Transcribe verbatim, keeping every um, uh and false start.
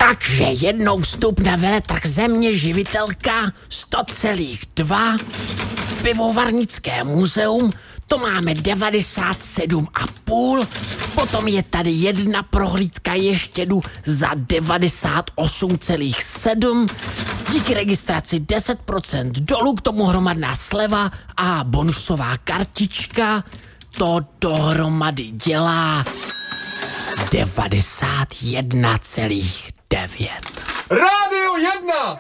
Takže jednou vstup na veletrh Země živitelka sto celá dva, pivovarnické muzeum, to máme devadesát sedm a půl, potom je tady jedna prohlídka ještě jdu za devadesát osm celá sedm, díky registraci deset procent dolů, k tomu hromadná sleva a bonusová kartička, to dohromady dělá devadesát jedna celá devět. Rádio jedna!